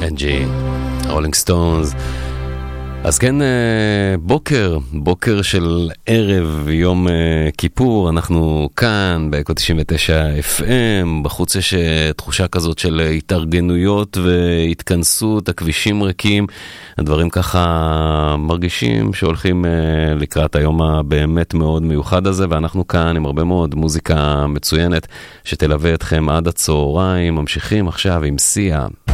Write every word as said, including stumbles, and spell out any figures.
אנג'י, רולינג סטונס. אז כן, בוקר, בוקר של ערב יום כיפור, אנחנו כאן באקו תשעים ותשע אף אם, בחוץ יש תחושה כזאת של התארגנויות והתכנסות, הכבישים ריקים, הדברים ככה מרגישים שהולכים לקראת היום הבאמת מאוד מיוחד הזה, ואנחנו כאן עם הרבה מאוד מוזיקה מצוינת שתלווה אתכם עד הצהריים, ממשיכים עכשיו עם סיה.